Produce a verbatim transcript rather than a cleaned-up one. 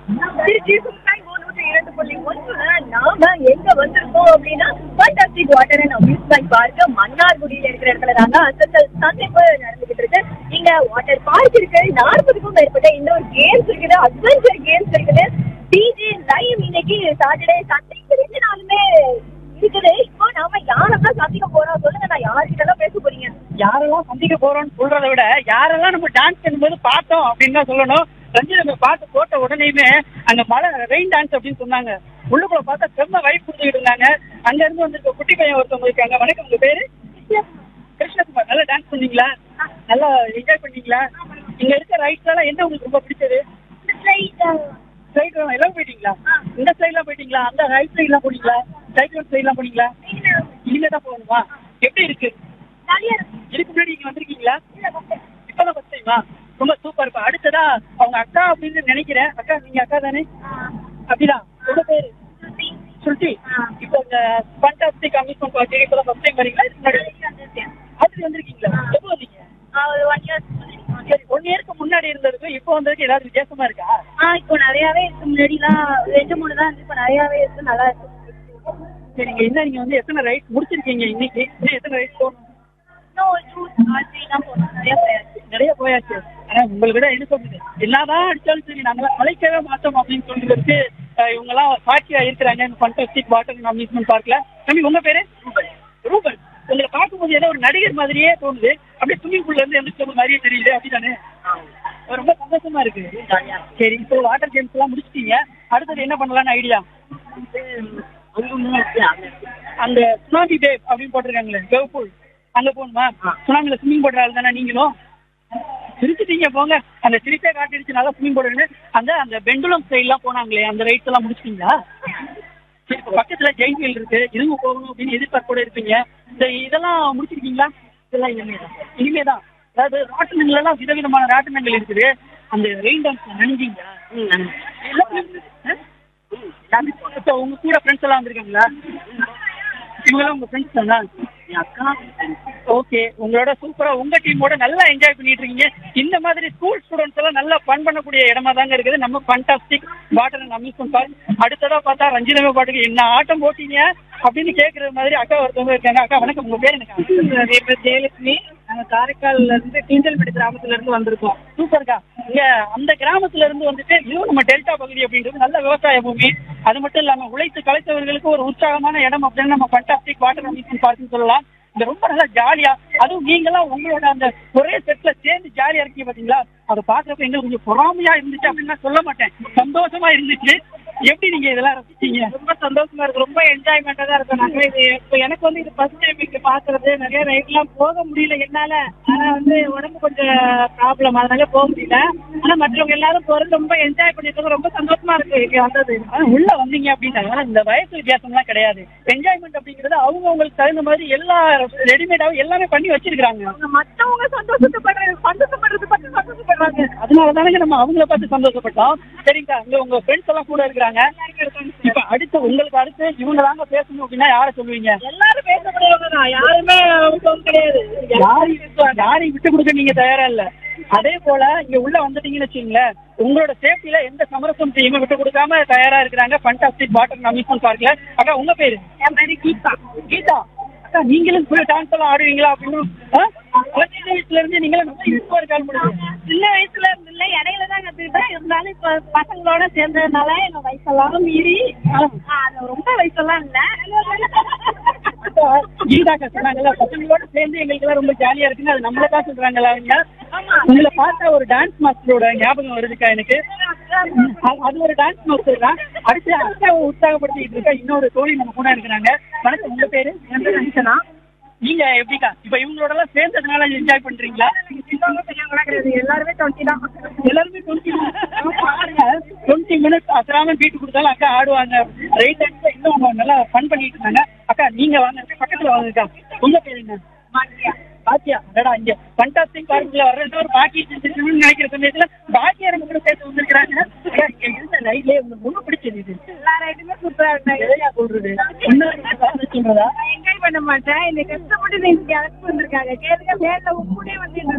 திருச்சி சுற்றாய் நூற்றி இரண்டு புள்ளி ஒன்றுல நாம எங்க வந்திருக்கோம் அப்படின்னா fantastic water and amusement park மன்னார்குடியில இருக்கிற இடத்துல தாங்க அசத்தல் சந்திப்பு நடந்துகிட்டு இருக்கு. இங்க வாட்டர் பார்க் இருக்கு, நாற்பதுக்கும் மேற்பட்ட இன்னொரு கேம்ஸ் இருக்குது, அட்வென்ச்சர் கேம்ஸ் இருக்குது, டிஜே லைவ் இன்னைக்கு சாட்டர்டே சண்டே இந்த ரெண்டு நாளுமே இருக்குது. இப்போ நாம யாரெல்லாம் சந்திக்க போறோம் சொல்லுங்க, நான் யார்கிட்ட எல்லாம் பேச போறீங்க? யாரெல்லாம் சந்திக்க போறோம்னு சொல்றதை விட யாரெல்லாம் நம்ம டான்ஸ் பண்ணும்போது பார்த்தோம் அப்படின்னு தான் சொல்லணும். ரஞ்சித் நம்ம பாட்டு போட்ட உடனேயுமே அங்க மழை ரெயின் டான்ஸ் அப்படின்னு சொன்னாங்க. உள்ளுக்குள்ள பார்த்தா செம்ம வைப் கொடுத்துக்கிட்டு இருந்தாங்க. அங்க இருந்து வந்திருக்க குட்டி பையன் ஒருத்தவங்க இருக்காங்க. வணக்கம், உங்க பேரு? கிருஷ்ணகுமார். நல்லா டான்ஸ் பண்ணீங்களா? நல்லா என்ஜாய் பண்ணீங்களா? இங்க இருக்க ரைட்ஸ் எல்லாம் என்ன உங்களுக்கு ரொம்ப பிடிச்சது? ஸ்லைட் எல்லாம் போயிட்டீங்களா? இந்த சைட்லாம் போயிட்டீங்களா? அந்த ரைட் சைட்லாம் போனீங்களா? சைக்கிள் சைட்லாம் போனீங்களா? இனிமே தான் போகணுமா? எப்படி இருக்கு? இதுக்கு முன்னாடி நீங்க வந்திருக்கீங்களா? இப்பதான் ஃபர்ஸ்ட் டைமா? ரொம்ப சூப்பர். இப்ப அடுத்ததா அவங்க அக்கா அப்படின்னு நினைக்கிறேன். அக்கா, நீங்க அக்கா தானே? அப்படிதான். உங்க பேரு? சுருட்டி. இப்போ இந்த ஃபண்டாஸ்டிக் அம்யூஸ்மெண்ட் பார்க் இப்பதான் ஃபர்ஸ்ட் டைம் வரீங்களா? இதுக்கு முன்னாடி அதுக்கு வந்திருக்கீங்களா? எப்போ வந்தீங்க? சரி, ஒன் இயருக்கு முன்னாடி இருந்ததுக்கு இப்போ வந்ததுக்கு ஏதாவது வித்தியாசமா இருக்கா? இப்போ நிறையாவே இருக்கு. முன்னாடிலாம் ரெண்டு மூணு தான் இருக்கு, இப்போ நிறையாவே இருக்கு, நல்லா இருக்கு. சரிங்க, என்ன நீங்க வந்து எத்தனை ரைட்ஸ் முடிச்சிருக்கீங்க இன்னைக்கு? இன்னும் எத்தனை ரைட்ஸ் போகணும்? நிறைய போயாச்சு. ஆனா உங்களுக்கு விட என்ன சொல்லுது, என்னதான் அடிச்சாலும் சரி நாங்க அழைக்கவே மாட்டோம் அப்படின்னு சொல்றதுக்கு இவங்க எல்லாம் சாட்சியா இருக்கிறாங்க இந்த ஃபண்டாஸ்டிக் வாட்டர் அண்ட் அம்யூஸ்மெண்ட் பார்க்ல. தம்பி, உங்க பேரு? ரூபன். உங்களை பார்க்கும்போது ஏதோ ஒரு நடிகர் மாதிரியே தோணுது. அப்படியே ஸ்விம்மிங் பூல்ல இருந்து எந்த மாதிரியே தெரியுது. அப்படித்தானே? ரொம்ப சந்தோஷமா இருக்கு. சரி, இப்போ வாட்டர் கேம்ஸ் எல்லாம் முடிச்சிட்டீங்க. அடுத்தது என்ன பண்ணலாம்னு ஐடியா? அந்த சுனாமி வேவ் அப்படின்னு போட்டிருக்காங்களே, வேவ் பூல், அங்க போகணுமா? சுனாமில ஸ்விம்மிங் போடுற ஆள் தானே நீங்களும்? சிரிச்சுட்டீங்க போங்க. அந்த சிரிப்பே காட்டிடுச்சு, நல்லா ஸ்விம்மிங் போடுறேன்னு. அந்த அந்த பெண்டுலம் சைட்லாம் போனாங்களே, அந்த ரைட்ஸ் எல்லாம் முடிச்சிட்டீங்களா? சரி, இப்போ பக்கத்துல ஜெயின் வீல் இருக்கு, இதுவும் போகணும் அப்படின்னு எதிர்பார்ப்போட இருப்பீங்க. இந்த இதெல்லாம் முடிச்சிருக்கீங்களா? இதெல்லாம் இனிமேதான். இனிமேதான். அதாவது ராட்டினங்கள் எல்லாம் விதவிதமான ராட்டினங்கள் இருக்குது. அந்த ரெயின் டான்ஸ் நினைஞ்சீங்களா? உங்க கூட ஃப்ரெண்ட்ஸ் எல்லாம் வந்திருக்காங்களா? இவங்கெல்லாம் உங்க ஃப்ரெண்ட்ஸ் தானா? ஓகே, உங்களோட சூப்பரா உங்க டீமோட நல்லா என்ஜாய் பண்ணிட்டு இருக்கீங்க. இந்த மாதிரி ஸ்கூல் ஸ்டூடெண்ட்ஸ் எல்லாம் நல்லா ஃபன் பண்ணக்கூடிய இடமா தாங்க இருக்குது நம்ம fantastic water and amusement park. அடுத்ததா பார்த்தா ரஞ்சிதமே பாட்டுக்கு என்ன ஆட்டம் போட்டீங்க அப்படின்னு கேட்கற மாதிரி அக்கா ஒருத்தவங்க இருக்காங்க. அக்கா வணக்கம், உங்க பேர் எனக்கு? ஜெயலட்சுமி. நாங்க காரைக்கால்ல இருந்து கீஞ்சல்பட்டி கிராமத்துல இருந்து வந்திருக்கோம். சூப்பர்க்கா. இங்க அந்த கிராமத்துல இருந்து வந்துட்டு இதுவும் நம்ம டெல்டா பகுதி அப்படின்றது நல்ல விவசாய பூமி. அது மட்டும் இல்லாம உழைத்து கலைத்தவர்களுக்கு ஒரு உற்சாகமான இடம் அப்படின்னு நம்ம ஃபண்டாஸ்டிக் வாட்டர் அம்யூஸ்மெண்ட் பார்க்னு சொல்லலாம். இந்த ரொம்ப நல்லா ஜாலியா, அதுவும் நீங்களாம் உங்களோட அந்த ஒரே செட்ல சேர்ந்து ஜாலியா இருக்கீங்க பாத்தீங்களா? அதை பாக்குறப்ப எங்களுக்கு கொஞ்சம் பொறாமையா இருந்துச்சு அப்படின்னு நான் சொல்ல மாட்டேன், சந்தோஷமா இருந்துச்சு. எப்படி நீங்க இதெல்லாம் ரசிச்சீங்க? ரொம்ப சந்தோஷமா இருக்கு, ரொம்ப என்ஜாய்மெண்டா தான் இருக்கும். நாங்க இது இப்போ எனக்கு வந்து இது ஃபர்ஸ்ட் டைம் இங்க பாக்குறது. நிறைய ரைட்லாம் போக முடியல என்னால. ஆனா வந்து உடம்பு கொஞ்சம் ப்ராப்ளம், அதனால போக முடியல. ஆனா மற்றவங்க எல்லாரும் போறது ரொம்ப என்ஜாய் பண்ணிட்டு ரொம்ப சந்தோஷமா இருக்கு இங்க வந்தது. உள்ள வந்தீங்க அப்படின்னா இந்த வயசு வித்தியாசம்லாம் கிடையாது. என்ஜாய்மெண்ட் அப்படிங்கிறது அவங்க உங்களுக்கு தகுந்த மாதிரி எல்லா ரெடிமேடாவும் எல்லாமே பண்ணி வச்சிருக்காங்க. மற்றவங்க சந்தோஷப்படுறது சந்தோஷப்படுறது பார்த்து சந்தோஷப்படுறாங்க. அதனால தானே நம்ம அவங்கள பார்த்து சந்தோஷப்பட்டோம். சரிங்களா, இங்க உங்க ஃப்ரெண்ட்ஸ் எல்லாம் கூட இருக்கிறாங்க. இப்ப அடுத்து உங்களுக்கு அடுத்து இவங்க தாங்க பேசணும் அப்படின்னா யாரை சொல்லுவீங்க? எல்லாரும் பேசக்கூடியவங்க தான், யாருமே கிடையாது. யாரையும் யாரையும் விட்டு கொடுக்க நீங்க தயாரா இல்ல. அதே போல இங்க உள்ள வந்துட்டீங்கன்னு வச்சுங்களேன், உங்களோட சேஃப்டில எந்த சமரசம் செய்யுமே விட்டு கொடுக்காம தயாரா இருக்கிறாங்க ஃபண்டாஸ்டிக் வாட்டர் அண்ட் அம்யூஸ்மெண்ட் பார்க்ல. அக்கா, உங்க பேரு? என் பேரு கீதா. கீதா அக்கா, நீங்களும் டான்ஸ் எல்லாம் ஆடுவீங்களா? அப்படின்னு சின்ன வயசுல இருந்து நீங்களும் இப்போ இருக்கால் முடியும்? சின்ன வயசுல இருந்து இல்ல, இடையில தான் கத்துக்கிட்டேன். இருந்தாலும் இப்ப பசங்களோட சேர்ந்ததுனால எங்க வயசெல்லாம் மீறி ரொம்ப வயசெல்லாம் இல்ல. கீதாக்கா சொன்னாங்கல்ல, பசங்களோட சேர்ந்து எங்களுக்கு எல்லாம் ரொம்ப ஜாலியா இருக்குன்னு, அது நம்மளதான் சொல்றாங்களா? அவங்க உங்களை பார்த்தா ஒரு டான்ஸ் மாஸ்டரோட ஞாபகம் வருதுக்கா எனக்கு. அது ஒரு டான்ஸ் மாஸ்டர் தான். அடுத்து அக்காவை உற்சாகப்படுத்திட்டு இருக்கா இன்னொரு தோழி நம்ம கூட இருக்கிறாங்க. வணக்கம், உங்க பேரு? என் பேரு அனிஷனா. நீங்க எப்படிக்கா இப்ப இவங்களோட எல்லாம் சேர்ந்ததுனால என்ஜாய் பண்றீங்களா? எல்லாருமே டுவெண்ட்டி தான். எல்லாருமே டுவெண்ட்டி டுவெண்ட்டி மினிட்ஸ் அசராம பீட்டு கொடுத்தாலும் அக்கா ஆடுவாங்க. ரைட் டைம்ல இன்னும் நல்லா ஃபன் பண்ணிட்டு இருந்தாங்க. அக்கா, நீங்க வாங்க, பக்கத்துல வாங்கக்கா. உங்க பேரு என்ன? பாக்கியா. அடடா, இங்க ஃபண்டாஸ்டிக் பார்க்ல வர்றது ஒரு பாக்கிய செஞ்சிருக்கணும்னு நினைக்கிற சமயத்துல பாக்கியா நம்ம கூட சேர்த்து வந்திருக்கிறாங்க. இங்க இருந்த ரைட்லயே உங்களுக்கு ரொம்ப பிடிச்சது இது? எல்லா ரைட்டுமே சூப்பரா இருந்தாங்க. எதையா சொல்றது? சொல்றதா? என்ஜாய் பண்ண மாட்டேன். இந்த கஷ்டப்பட்டு நீங்க அழைப்பு வந்திருக்காங்க. கேளுங்க, மேல உங்களுடைய வந்து